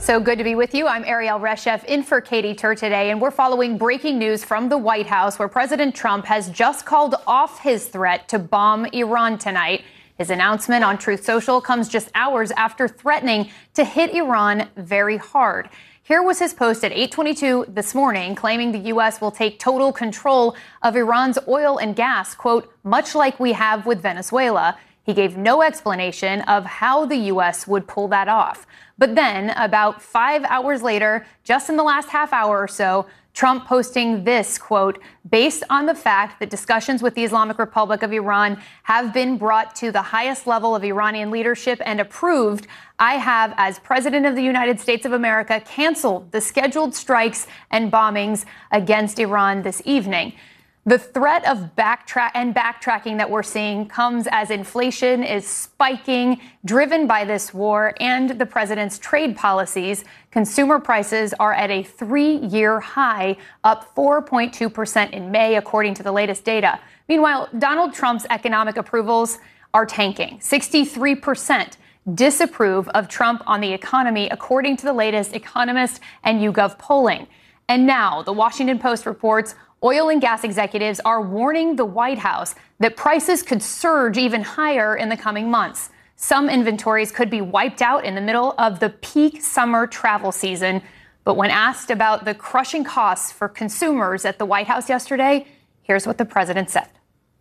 So good to be with you. I'm Ariel Reshef in for Katie Tur today, and we're following breaking news from the White House where President Trump has just called off his threat to bomb Iran tonight. His announcement on Truth Social comes just hours after threatening to hit Iran very hard. Here was his post at 8:22 this morning, claiming the U.S. will take total control of Iran's oil and gas, quote, much like we have with Venezuela. He gave no explanation of how the U.S. would pull that off. But then, about 5 hours later, just in the last half hour or so, Trump posting this, quote, based on the fact that discussions with the Islamic Republic of Iran have been brought to the highest level of Iranian leadership and approved, I have, as President of the United States of America, canceled the scheduled strikes and bombings against Iran this evening. The threat of backtracking that we're seeing comes as inflation is spiking, driven by this war and the president's trade policies. Consumer prices are at a 3-year high, up 4.2% in May, according to the latest data. Meanwhile, Donald Trump's economic approvals are tanking. 63% disapprove of Trump on the economy, according to the latest Economist and YouGov polling. And now the Washington Post reports oil and gas executives are warning the White House that prices could surge even higher in the coming months. Some inventories could be wiped out in the middle of the peak summer travel season. But when asked about the crushing costs for consumers at the White House yesterday, here's what the president said.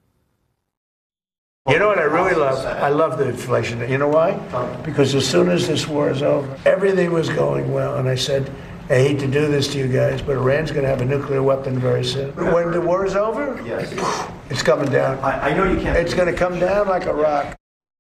You know what I really love? I love the inflation. You know why? Because as soon as this war is over, everything was going well. And I said, I hate to do this to you guys, but Iran's going to have a nuclear weapon very soon. When the war is over, yes, it's coming down. I know you can't. It's going to come down like a rock.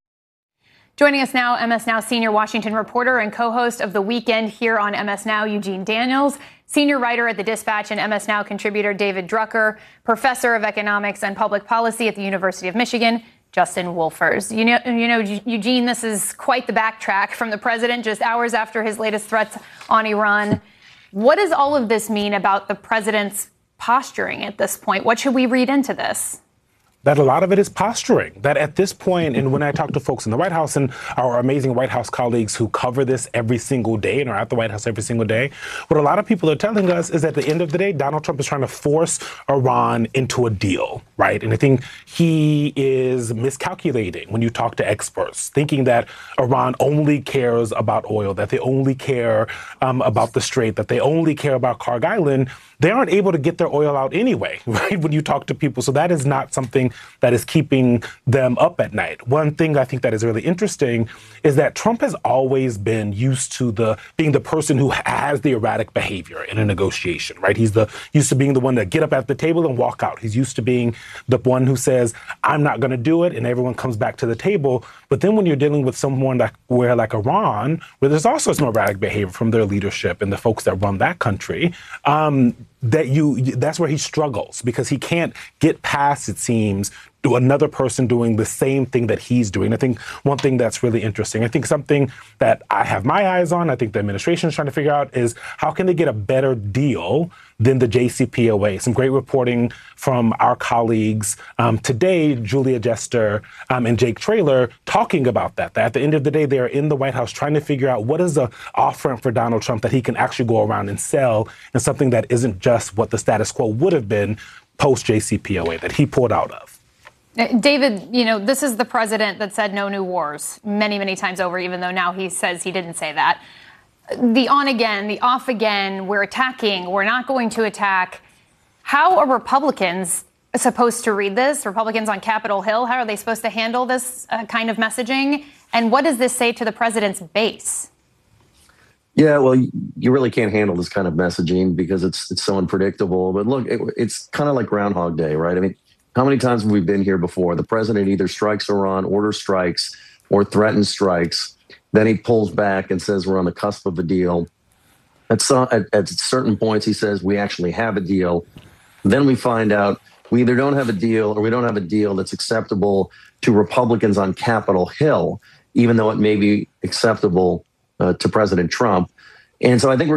Joining us now, MS Now senior Washington reporter and co-host of The Weekend here on MS Now, Eugene Daniels, senior writer at The Dispatch and MS Now contributor David Drucker, professor of economics and public policy at the University of Michigan, Justin Wolfers. You know, Eugene, this is quite the backtrack from the president just hours after his latest threats on Iran. What does all of this mean about the president's posturing at this point? What should we read into this? That a lot of it is posturing. That at this point, and when I talk to folks in the White House and our amazing White House colleagues who cover this every single day and are at the White House every single day, what a lot of people are telling us is at the end of the day, Donald Trump is trying to force Iran into a deal, right? And I think he is miscalculating when you talk to experts, thinking that Iran only cares about oil, that they only care about the Strait, that they only care about Kharg Island. They aren't able to get their oil out anyway, right, when you talk to people. So that is not something that is keeping them up at night. One thing I think that is really interesting is that Trump has always been used to being the person who has the erratic behavior in a negotiation, right? He's used to being the one to get up at the table and walk out. He's used to being the one who says, I'm not going to do it, and everyone comes back to the table. But then when you're dealing with someone like Iran, where there's also some erratic behavior from their leadership and the folks that run that country, that's where he struggles because he can't get past, it seems, to another person doing the same thing that he's doing. I think one thing that's really interesting, I think something that I have my eyes on, I think the administration is trying to figure out is how can they get a better deal than the JCPOA? Some great reporting from our colleagues today, Julia Jester and Jake Traylor, talking about that at the end of the day, they're in the White House trying to figure out what is the off-ramp for Donald Trump that he can actually go around and sell, and something that isn't just what the status quo would have been post-JCPOA that he pulled out of. David, this is the president that said no new wars many, many times over, even though now he says he didn't say that. The on again, the off again, we're attacking, we're not going to attack. How are Republicans supposed to read this? Republicans on Capitol Hill, how are they supposed to handle this kind of messaging? And what does this say to the president's base? Yeah, well, you really can't handle this kind of messaging because it's so unpredictable. But look, it's kind of like Groundhog Day, right? I mean, how many times have we been here before? The president either strikes Iran, orders strikes, or threatens strikes. Then he pulls back and says we're on the cusp of a deal. At certain points, he says we actually have a deal. Then we find out we either don't have a deal or we don't have a deal that's acceptable to Republicans on Capitol Hill, even though it may be acceptable to President Trump. And so I think we're